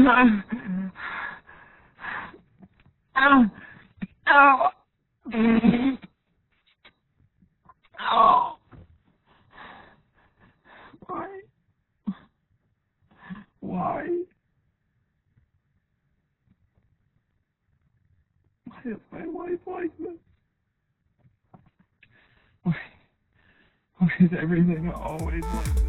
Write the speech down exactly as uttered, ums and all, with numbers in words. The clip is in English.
Ow. Ow. Ow. Why? Why? Why is my life like this? Why, why is everything always like this?